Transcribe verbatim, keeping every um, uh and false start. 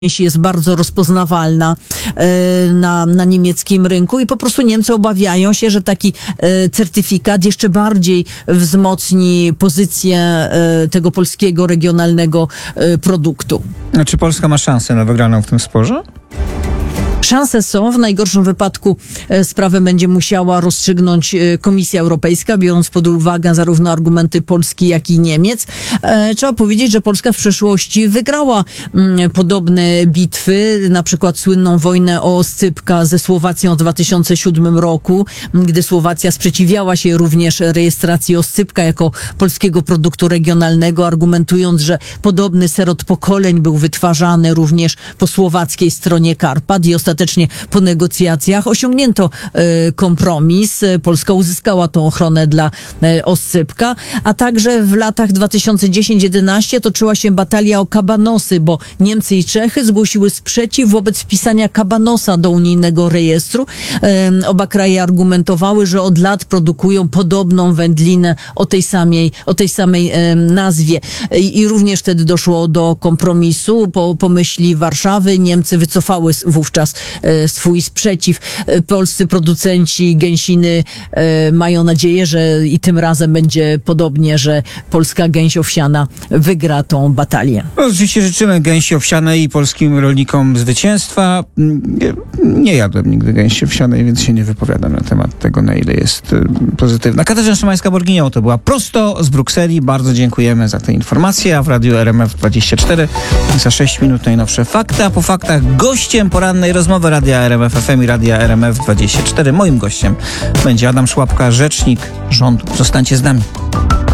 jest bardzo rozpoznawalna na, na niemieckim rynku i po prostu Niemcy obawiają się, że taki certyfikat jeszcze bardziej wzmocni pozycję tego polskiego regionalnego produktu. A czy Polska ma szansę na wygraną w tym sporze? Szanse są. W najgorszym wypadku sprawę będzie musiała rozstrzygnąć Komisja Europejska, biorąc pod uwagę zarówno argumenty Polski, jak i Niemiec. Trzeba powiedzieć, że Polska w przeszłości wygrała podobne bitwy, na przykład słynną wojnę o oscypka ze Słowacją w dwa tysiące siódmym roku, gdy Słowacja sprzeciwiała się również rejestracji oscypka jako polskiego produktu regionalnego, argumentując, że podobny ser od pokoleń był wytwarzany również po słowackiej stronie Karpat i ostatecznie po negocjacjach osiągnięto e, kompromis. Polska uzyskała tą ochronę dla e, oscypka, a także w latach dwa tysiące dziesiąty do dwa tysiące jedenastego toczyła się batalia o kabanosy, bo Niemcy i Czechy zgłosiły sprzeciw wobec wpisania kabanosa do unijnego rejestru. E, oba kraje argumentowały, że od lat produkują podobną wędlinę o tej samej, o tej samej e, nazwie. I, I również wtedy doszło do kompromisu. Po pomyśli Warszawy Niemcy wycofały wówczas swój sprzeciw. Polscy producenci gęsiny e, mają nadzieję, że i tym razem będzie podobnie, że polska gęś owsiana wygra tą batalię. No, oczywiście życzymy gęsi owsianej i polskim rolnikom zwycięstwa. Nie, nie jadłem nigdy gęsi owsianej, więc się nie wypowiadam na temat tego, na ile jest y, pozytywna. Katarzyna Szymańska-Borginioł to była prosto z Brukseli. Bardzo dziękujemy za te informacje, a w Radiu R M F dwadzieścia cztery za sześć minut najnowsze fakty, a po faktach gościem porannej rozmowy Radia R M F F M i Radia R M F dwadzieścia cztery. Moim gościem będzie Adam Szłapka, rzecznik rządu. Zostańcie z nami.